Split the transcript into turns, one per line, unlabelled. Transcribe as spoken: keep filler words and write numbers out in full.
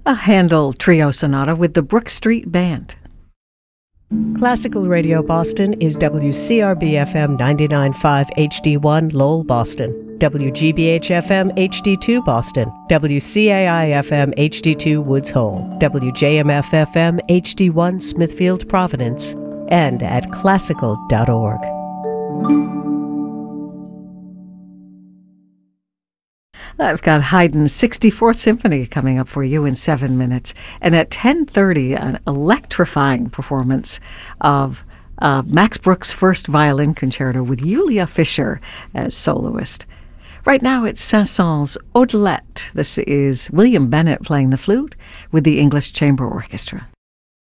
a Handel Trio Sonata with the Brook Street Band.
Classical Radio Boston is W C R B F M ninety-nine point five H D one Lowell, Boston, W G B H F M H D two Boston, W C A I F M H D two Woods Hole, W J M F F M H D one Smithfield, Providence, and at classical dot org.
I've got Haydn's sixty-fourth Symphony coming up for you in seven minutes. And at ten thirty, an electrifying performance of uh, Max Bruch's first violin concerto with Julia Fischer as soloist. Right now, it's Saint-Saëns' Odelette. This is William Bennett playing the flute with the English Chamber Orchestra.